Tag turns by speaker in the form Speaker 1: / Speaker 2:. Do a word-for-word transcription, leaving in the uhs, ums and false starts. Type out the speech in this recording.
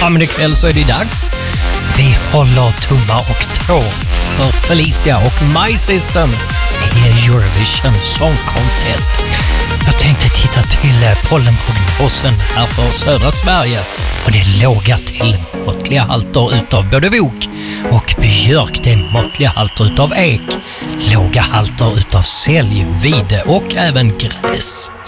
Speaker 1: Ja, men ikväll så är det dags. Vi håller tummar och tår för Felicia och My System i Eurovision Song Contest. Jag tänkte titta till pollenprognosen här för södra Sverige. Och det är låga till måttliga halter utav både bok och björk. Det är måttliga halter utav ek. Låga halter utav sälj, vide och även gräs.